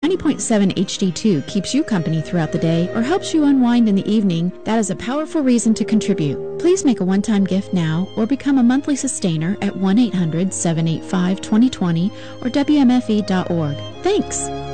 90.7 HD2 keeps you company throughout the day or helps you unwind in the evening, that is a powerful reason to contribute. Please make a one-time gift now or become a monthly sustainer at 1-800-785-2020 or WMFE.org. Thanks!